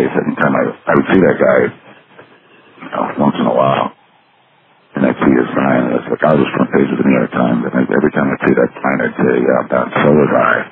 MySpace. Every time I would see that guy, once in a while, and I'd see his sign, and it's like, I was front page of the New York Times, and every time I'd see that sign, I'd say, yeah, so was I.